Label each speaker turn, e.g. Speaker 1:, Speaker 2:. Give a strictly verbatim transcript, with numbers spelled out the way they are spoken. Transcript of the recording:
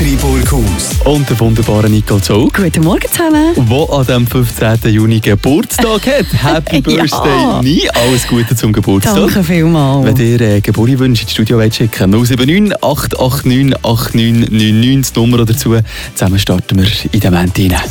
Speaker 1: Fribourg-Haus.
Speaker 2: Und der wunderbare Nicole Zog,
Speaker 3: Guten Morgen zusammen.
Speaker 2: der an dem fünfzehnten Juni Geburtstag hat. Happy Birthday,
Speaker 3: Ja.
Speaker 2: nie alles Gute zum Geburtstag.
Speaker 3: Danke vielmals.
Speaker 2: Wenn ihr äh, Geburtstagswünsche ins Studio wollt schicken, null sieben neun acht acht neun acht neun neun neun, die Nummer dazu. Zusammen starten wir in den Moment hinein.